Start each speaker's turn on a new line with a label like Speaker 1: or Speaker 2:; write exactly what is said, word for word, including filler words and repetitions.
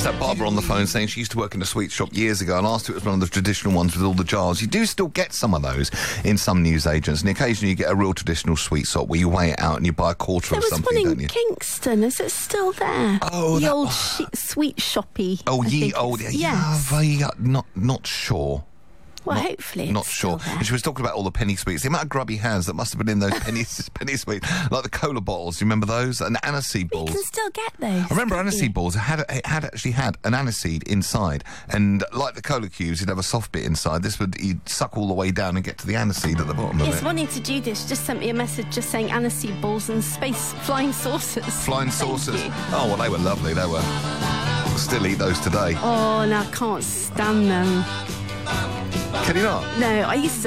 Speaker 1: Just had Barbara on the phone saying she used to work in a sweet shop years ago and asked if it was one of the traditional ones with all the jars. You do still get some of those in some newsagents, and occasionally you get a real traditional sweet sop where you weigh it out and you buy a quarter
Speaker 2: There
Speaker 1: of
Speaker 2: was
Speaker 1: something,
Speaker 2: one
Speaker 1: don't
Speaker 2: in
Speaker 1: you?
Speaker 2: Kingston. Is it still there?
Speaker 1: Oh,
Speaker 2: the
Speaker 1: that
Speaker 2: old
Speaker 1: one.
Speaker 2: she- sweet shoppy.
Speaker 1: Oh,
Speaker 2: I
Speaker 1: ye
Speaker 2: think
Speaker 1: old,
Speaker 2: it's-
Speaker 1: yeah,
Speaker 2: yes.
Speaker 1: yeah, not not sure.
Speaker 2: Well,
Speaker 1: not,
Speaker 2: hopefully it's
Speaker 1: not
Speaker 2: still
Speaker 1: sure.
Speaker 2: there.
Speaker 1: And she was talking about all the penny sweets. The amount of grubby hands that must have been in those penny penny sweets, like the cola bottles. Do you remember those? And aniseed
Speaker 2: But you
Speaker 1: balls.
Speaker 2: can still get those.
Speaker 1: I remember
Speaker 2: can't
Speaker 1: aniseed
Speaker 2: you?
Speaker 1: balls. It had, it had actually had an aniseed inside, and like the cola cubes, you'd have a soft bit inside. This would you'd suck all the way down and get to the aniseed at the bottom of
Speaker 2: Yes,
Speaker 1: it.
Speaker 2: wanting to do this, just sent me a message just saying aniseed balls and space flying saucers.
Speaker 1: Flying
Speaker 2: Thank
Speaker 1: saucers.
Speaker 2: you.
Speaker 1: Oh, well, they were lovely. They were. Still eat those today.
Speaker 2: Oh, no, I can't stand them.
Speaker 1: Can you not?
Speaker 2: No, I used to